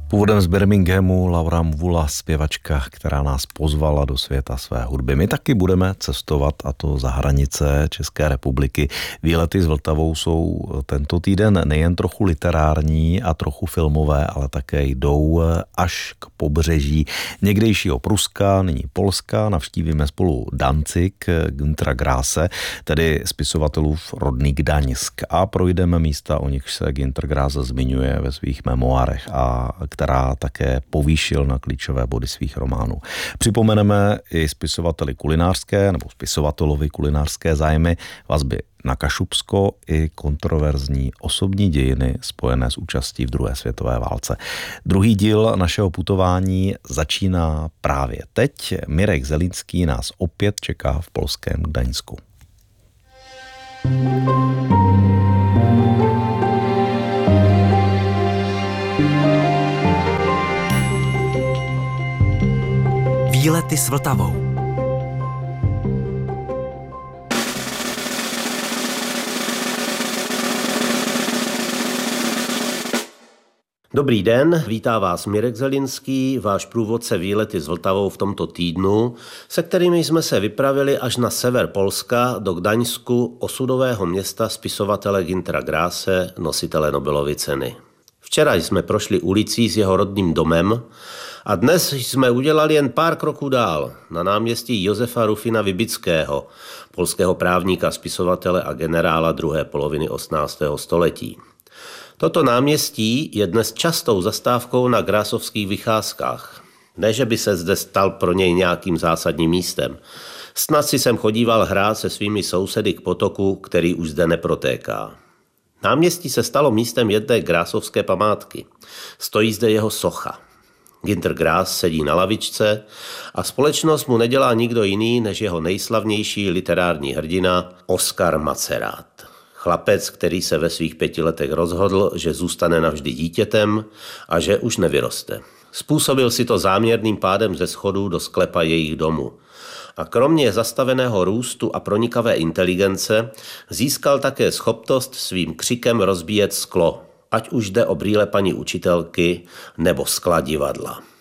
Původem z Birminghamu Laura Mvula, zpěvačka, která nás pozvala do světa své hudby. My taky budeme cestovat, a to za hranice České republiky. Výlety s Vltavou jsou tento týden nejen trochu literární a trochu filmové, ale také jdou až k pobřeží někdejšího Pruska, nyní Polska. Navštívíme spolu Danzig Günthera Grasse, tedy spisovatelův rodný Gdaňsk, a projdeme místa, o nich se Günter Grasse zmiňuje ve svých memoárech a která také povýšil na klíčové body svých románů. Připomeneme i spisovateli kulinářské nebo spisovatelovi kulinářské zájmy, vazby na Kašubsko i kontroverzní osobní dějiny spojené s účastí v druhé světové válce. Druhý díl našeho putování začíná právě teď. Mirek Zelínský nás opět čeká v polském Gdaňsku. Výlety s Vltavou. Dobrý den, vítá vás Mirek Zelínský, váš průvodce Výlety s Vltavou v tomto týdnu, se kterými jsme se vypravili až na sever Polska do Gdaňsku, osudového města spisovatele Günthera Grasse, nositele Nobelovy ceny. Včera jsme prošli ulicí s jeho rodným domem a dnes jsme udělali jen pár kroků dál, na náměstí Josefa Rufina Wybického, polského právníka, spisovatele a generála druhé poloviny 18. století. Toto náměstí je dnes častou zastávkou na grassovských vycházkách. Ne, že by se zde stal pro něj nějakým zásadním místem. Snad si sem chodíval hrát se svými sousedy k potoku, který už zde neprotéká. Náměstí se stalo místem jedné grassovské památky. Stojí zde jeho socha. Günter Grass sedí na lavičce a společnost mu nedělá nikdo jiný než jeho nejslavnější literární hrdina Oskar Macerát. Chlapec, který se ve svých 5 letech rozhodl, že zůstane navždy dítětem a že už nevyroste. Způsobil si to záměrným pádem ze schodů do sklepa jejich domu. A kromě zastaveného růstu a pronikavé inteligence získal také schopnost svým křikem rozbíjet sklo, ať už jde o brýle paní učitelky nebo skla divadla.